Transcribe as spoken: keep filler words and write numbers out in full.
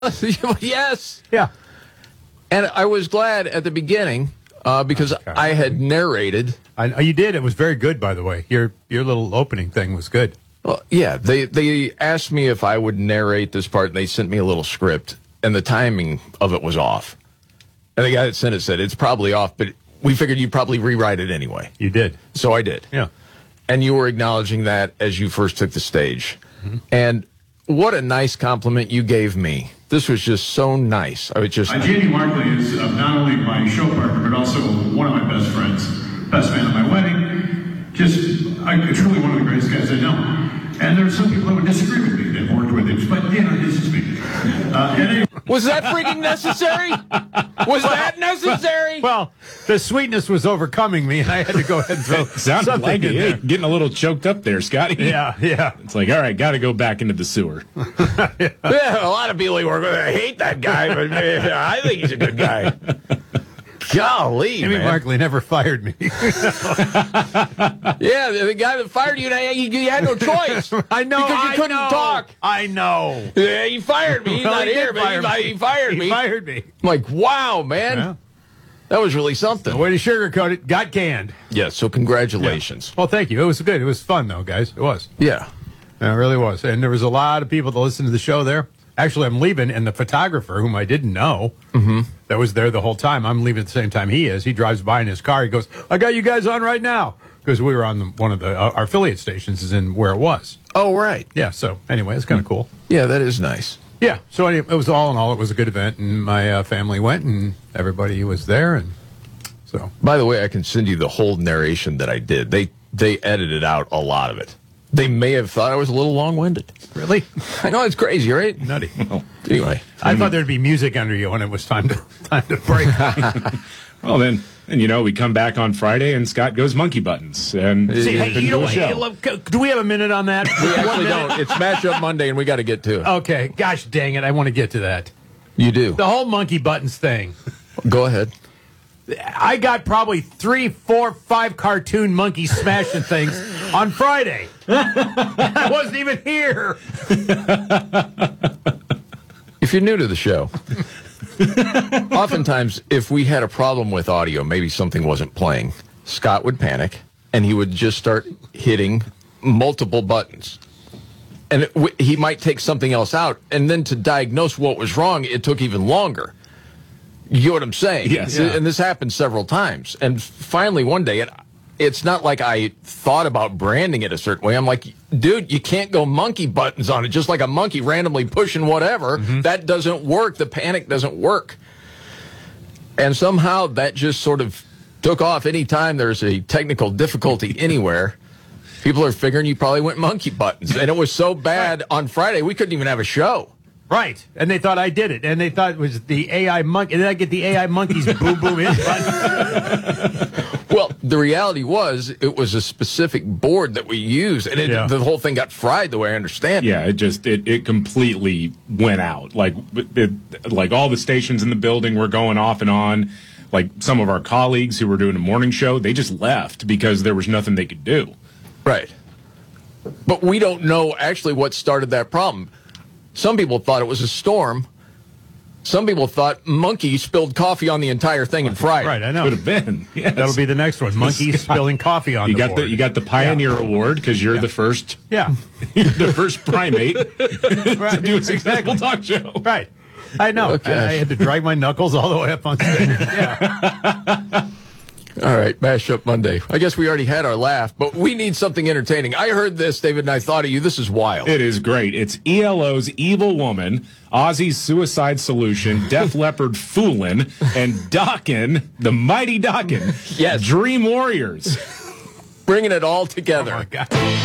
Yes. Yeah. And I was glad at the beginning uh, because Okay. I had narrated. I, you did. It was very good, by the way. Your your little opening thing was good. Well, yeah, they, they asked me if I would narrate this part, and they sent me a little script, and the timing of it was off. And the guy that sent it said, it's probably off, but we figured you'd probably rewrite it anyway. You did. So I did. Yeah. And you were acknowledging that as you first took the stage. Mm-hmm. And what a nice compliment you gave me. This was just so nice. I was just... Uh, Jamie Markley is uh, not only my show partner, but also one of my best friends, best man at my wedding. Just, I, truly one of the greatest guys I know. And there are some people who would disagree with me that worked with him, but, you know, this is me. Uh, and anyway, Was that freaking necessary? Was that necessary? Well, the sweetness was overcoming me, and I had to go ahead and throw Sounded something like it. in there. Hey, getting a little choked up there, Scotty. Yeah, yeah. It's like, all right, got to go back into the sewer. Yeah, a lot of people who work with I hate that guy, but man, I think he's a good guy. Golly, Jimmy man. Markley never fired me. Yeah, the, the guy that fired you, you, you had no choice. I know. Because you I couldn't know, talk. I know. Yeah, he fired me. He's Well, not he here, did but fire he, me. he fired He me. fired me. I'm like, wow, man. Yeah. That was really something. The way to sugarcoat it, got canned. Yeah, so congratulations. Well, thank you. It was good. It was fun, though, guys. It was. Yeah. Yeah, it really was. And there was a lot of people that listened to the show there. Actually, I'm leaving, and the photographer, whom I didn't know, Mm-hmm. that was there the whole time, I'm leaving at the same time he is. He drives by in his car. He goes, I got you guys on right now. Because we were on the, one of the, uh, our affiliate stations is in where it was. Oh, right. Yeah, so anyway, it's kind of cool. Yeah, that is nice. Yeah, so anyway, it was all in all, it was a good event, and my uh, family went, and everybody was there, and so. By the way, I can send you the whole narration that I did. They they edited out a lot of it. They may have thought I was a little long-winded. Really? I know, it's crazy, right? Nutty. Anyway. I thought there'd be music under you when it was time to time to break. Well, then, and you know, we come back on Friday, and Scott goes monkey buttons. And See, hey, couldn't you know do a what? show. Hey, look, do we have a minute on that? We actually don't. It's Matchup Monday, and we got to get to it. Okay, gosh dang it, I want to get to that. You do. The whole monkey buttons thing. Go ahead. I got probably three, four, five cartoon monkeys smashing things on Friday. I wasn't even here. If you're new to the show, oftentimes if we had a problem with audio, maybe something wasn't playing, Scott would panic, and he would just start hitting multiple buttons. And it, w- he might take something else out, and then to diagnose what was wrong, it took even longer. You know what I'm saying? Yes. Yeah. And this happened several times. And finally, one day, it, it's not like I thought about branding it a certain way. I'm like, dude, you can't go monkey buttons on it, just like a monkey randomly pushing whatever. Mm-hmm. That doesn't work. The panic doesn't work. And somehow that just sort of took off. Anytime there's a technical difficulty anywhere, people are figuring you probably went monkey buttons. And it was so bad on Friday, we couldn't even have a show. Right, and they thought I did it, and they thought it was the A I monkey. Did I get the A I monkey's boom boom in button? Well, the reality was it was a specific board that we used, and it, Yeah. the whole thing got fried the way I understand it. Yeah, it just it, it completely went out. Like it, like all the stations in the building were going off and on. Like some of our colleagues who were doing a morning show, they just left because there was nothing they could do. Right. But we don't know actually what started that problem. Some people thought it was a storm. Some people thought monkey spilled coffee on the entire thing and fried. Right, I know. Could have been. Yes. That'll be the next one. Monkey spilling coffee on You the got board. the you got the Pioneer Award because you're Yeah. the first Yeah, the first primate right. to do a successful talk show. Right. I know. Okay. I, I had to drag my knuckles all the way up on stage. Yeah. All right, Mashup Monday. I guess we already had our laugh, but we need something entertaining. I heard this, David, and I thought of you. This is wild. It is great. It's E L O's Evil Woman, Ozzy's Suicide Solution, Def Leppard Foolin', and Dokken, the Mighty Dokken. Yes. Dream Warriors. Bringing it all together. Oh, my God.